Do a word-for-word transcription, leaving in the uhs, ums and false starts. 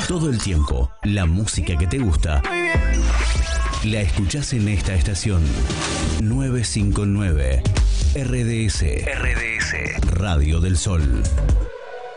Todo el tiempo, la música que te gusta la escuchás en esta estación. novecientos cincuenta y nueve R D S. R D S. Radio del Sol.